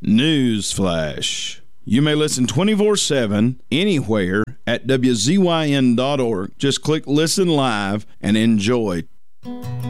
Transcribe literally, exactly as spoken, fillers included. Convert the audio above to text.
Newsflash. You may listen twenty-four seven anywhere at W Z Y N dot org. Just click Listen Live and enjoy.